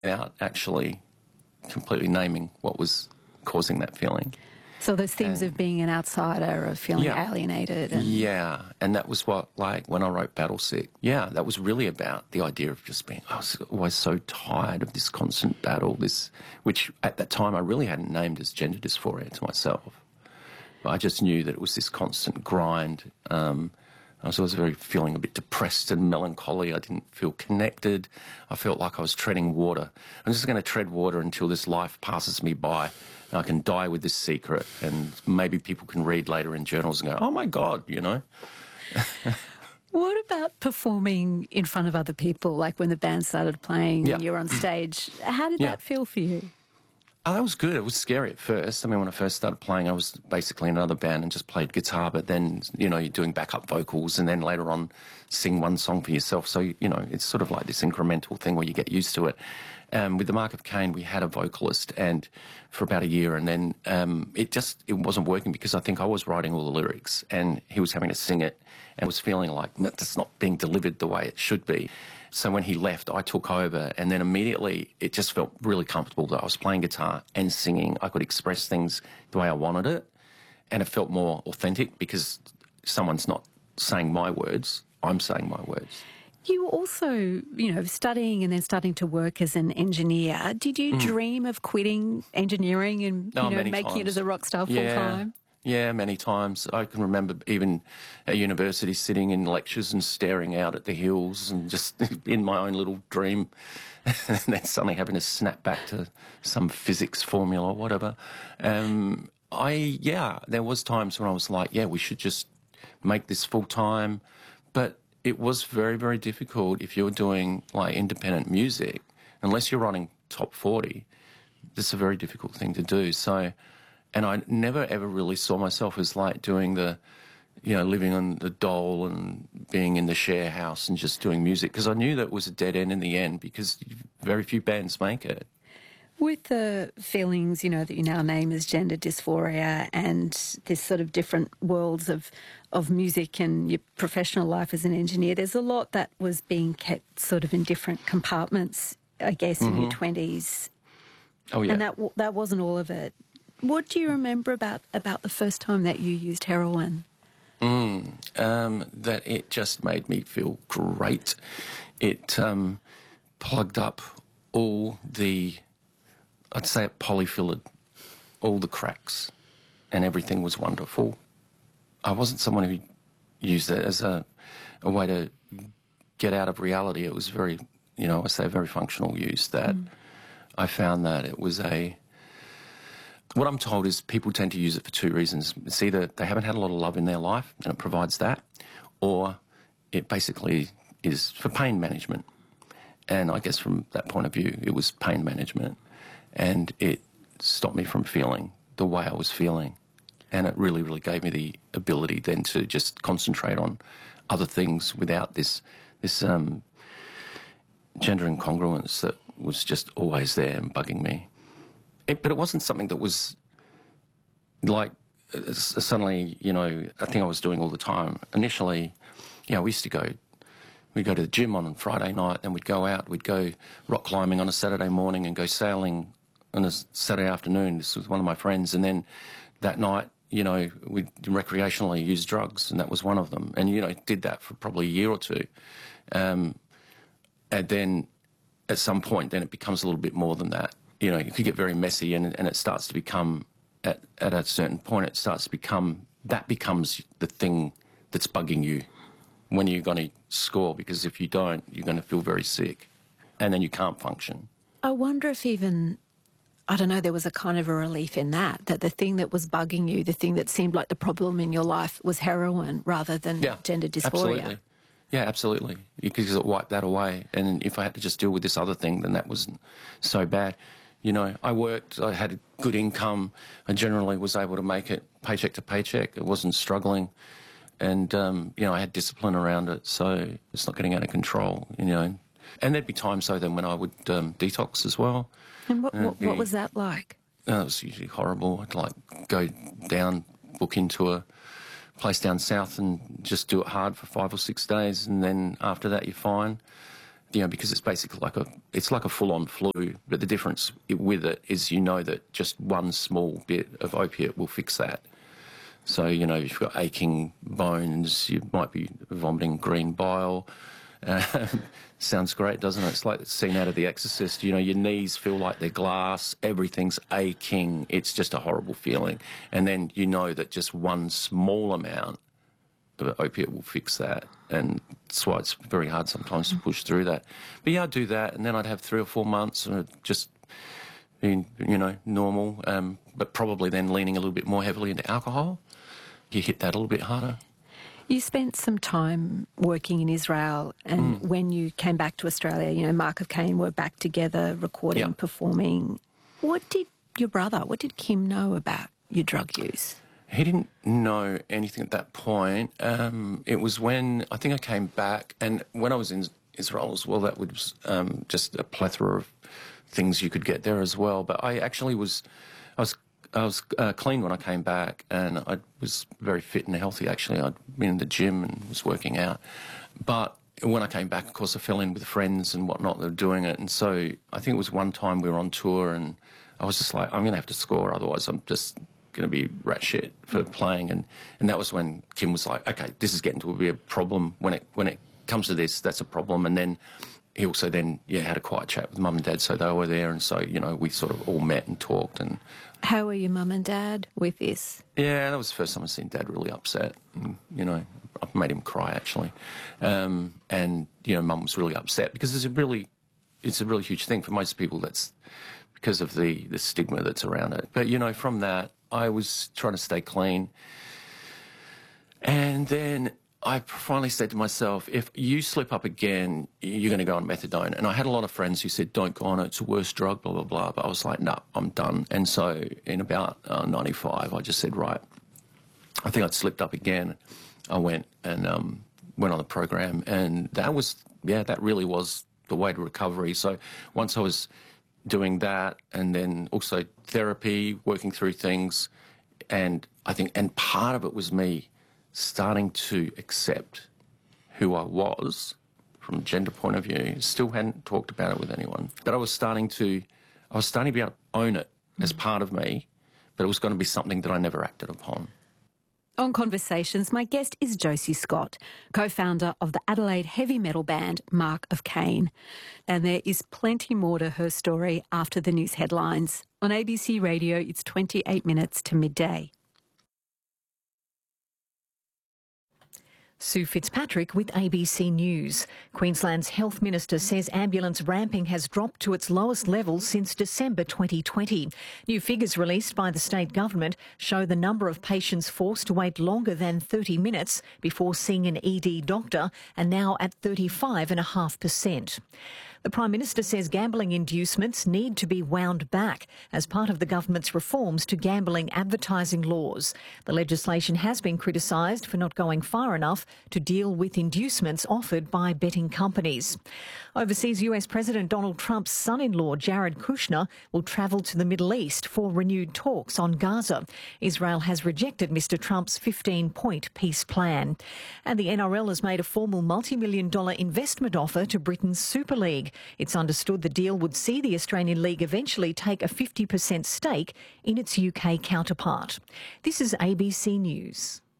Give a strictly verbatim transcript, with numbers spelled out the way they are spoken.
without actually completely naming what was causing that feeling. So those themes And- of being an outsider, of feeling Yeah. alienated. And Yeah, and that was what, like, when I wrote Battlesick, yeah, that was really about the idea of just being, I was always so tired of this constant battle, this, which at that time I really hadn't named as gender dysphoria to myself. But I just knew that it was this constant grind. Um, I was always very feeling a bit depressed and melancholy. I didn't feel connected. I felt like I was treading water. I'm just going to tread water until this life passes me by. And I can die with this secret, and maybe people can read later in journals and go, oh my God, you know. what about performing in front of other people, like when the band started playing Yeah. and you're on stage? How did Yeah. that feel for you? Oh, that was good. It was scary at first. I mean, when I first started playing, I was basically in another band and just played guitar, but then, you know, you're doing backup vocals and then later on sing one song for yourself. So, you know, it's sort of like this incremental thing where you get used to it. Um, with the Mark of Cain, we had a vocalist and for about a year, and then um, it just it wasn't working because I think I was writing all the lyrics and he was having to sing it and was feeling like that's not being delivered the way it should be. So when he left, I took over, and then immediately it just felt really comfortable that I was playing guitar and singing. I could express things the way I wanted it, and it felt more authentic because someone's not saying my words, I'm saying my words. You were also, you know, studying and then starting to work as an engineer. Did you mm. dream of quitting engineering and, oh, you know, making times. it as a rock star full yeah. time? Yeah, many times. I can remember even at university sitting in lectures and staring out at the hills and just in my own little dream and then suddenly having to snap back to some physics formula or whatever. Um, I, yeah, there was times when I was like, yeah, we should just make this full time. But it was very, very difficult if you're doing like independent music, unless you're running top forty, it's a very difficult thing to do. So, and I never ever really saw myself as like doing the, you know, living on the dole and being in the share house and just doing music, because I knew that was a dead end in the end because very few bands make it. With the feelings, you know, that you now name as gender dysphoria and this sort of different worlds of, of music and your professional life as an engineer, there's a lot that was being kept sort of in different compartments, I guess, mm-hmm. in your twenties. Oh, yeah. And that that wasn't all of it. What do you remember about, about the first time that you used heroin? Mm, um, that it just made me feel great. It um, plugged up all the, I'd say it polyfilled all the cracks, and everything was wonderful. I wasn't someone who used it as a, a way to get out of reality. It was very, you know, I say very functional use. That mm. I found that it was a, what I'm told is people tend to use it for two reasons. It's either they haven't had a lot of love in their life and it provides that, or it basically is for pain management. And I guess from that point of view, it was pain management. And it stopped me from feeling the way I was feeling. And it really, really gave me the ability then to just concentrate on other things without this this um, gender incongruence that was just always there and bugging me. It, but it wasn't something that was like uh, suddenly, you know, a thing I was doing all the time. Initially, you know, we used to go, we'd go to the gym on Friday night and we'd go out, we'd go rock climbing on a Saturday morning and go sailing on a Saturday afternoon. This was one of my friends. And then that night, you know, we'd recreationally use drugs, and that was one of them. And, you know, did that for probably a year or two. Um, and then at some point, then it becomes a little bit more than that. You know, it could get very messy, and, and it starts to become, at, at a certain point, it starts to become, that becomes the thing that's bugging you when you're going to score, because if you don't, you're going to feel very sick, and then you can't function. I wonder if even, I don't know, there was a kind of a relief in that, that the thing that was bugging you, the thing that seemed like the problem in your life was heroin rather than yeah, gender dysphoria. Absolutely. Yeah, absolutely. Because it wiped that away. And if I had to just deal with this other thing, then that wasn't so bad. You know, I worked, I had a good income, I generally was able to make it paycheck to paycheck. It wasn't struggling. And, um, you know, I had discipline around it, so it's not getting out of control, you know. And there'd be times, though, then when I would um, detox as well. And what, and what, be, what was that like? Uh, it was usually horrible. I'd, like, go down, book into a place down south and just do it hard for five or six days, and then after that you're fine. you know, because it's basically like a, it's like a full-on flu, but the difference with it is you know that just one small bit of opiate will fix that. So, you know, if you've got aching bones, you might be vomiting green bile. Uh, sounds great, doesn't it? It's like the scene out of The Exorcist. You know, your knees feel like they're glass, everything's aching. It's just a horrible feeling. And then you know that just one small amount of opiate will fix that. And that's why it's very hard sometimes to push through that. But yeah, I'd do that, and then I'd have three or four months of just being, you know, normal, um, but probably then leaning a little bit more heavily into alcohol. You hit that a little bit harder. You spent some time working in Israel, and mm. when you came back to Australia, you know, Mark of Cain were back together, recording, yep. performing. What did your brother, what did Kim know about your drug use? He didn't know anything at that point. Um, it was when, I think I came back, and when I was in Israel as well, that was um, just a plethora of things you could get there as well. But I actually was, I was I was uh, clean when I came back, and I was very fit and healthy, actually. I'd been in the gym and was working out. But when I came back, of course, I fell in with friends and whatnot that were doing it. And so I think it was one time we were on tour, and I was just like, I'm going to have to score, otherwise I'm just going to be rat shit for playing. And, and that was when Kim was like, okay, this is getting to be a problem. When it, when it comes to this, that's a problem. And then he also then, yeah, had a quiet chat with Mum and Dad, so they were there. And so, you know, we sort of all met and talked. And how were your mum and dad with this? Yeah, that was the first time I've seen Dad really upset. And, you know, I've made him cry, actually. Um, and, you know, Mum was really upset because it's a really, it's a really huge thing for most people. That's because of the, the stigma that's around it. But, you know, from that, I was trying to stay clean. And then I finally said to myself, if you slip up again, you're going to go on methadone. And I had a lot of friends who said, don't go on it, it's a worse drug, blah, blah, blah. But I was like, no, I'm done. And so in about uh, ninety-five, I just said, right, I think I'd slipped up again. I went and um, went on the program. And that was, yeah, that really was the way to recovery. So once I was doing that, and then also therapy, working through things, and I think, and part of it was me starting to accept who I was from a gender point of view. Still hadn't talked about it with anyone, but I was starting to, I was starting to be able to own it as part of me, but it was going to be something that I never acted upon. On Conversations, my guest is Josie Scott, co-founder of the Adelaide heavy metal band Mark of Cain. And there is plenty more to her story after the news headlines. On A B C Radio, it's twenty-eight minutes to midday. Sue Fitzpatrick with A B C News. Queensland's Health Minister says ambulance ramping has dropped to its lowest level since December twenty twenty. New figures released by the state government show the number of patients forced to wait longer than thirty minutes before seeing an E D doctor are now at thirty-five point five percent. The Prime Minister says gambling inducements need to be wound back as part of the government's reforms to gambling advertising laws. The legislation has been criticised for not going far enough to deal with inducements offered by betting companies. Overseas, U S President Donald Trump's son-in-law Jared Kushner will travel to the Middle East for renewed talks on Gaza. Israel has rejected Mr Trump's fifteen-point peace plan. And the N R L has made a formal multi-million dollar investment offer to Britain's Super League. It's understood the deal would see the Australian League eventually take a fifty percent stake in its U K counterpart. This is A B C News.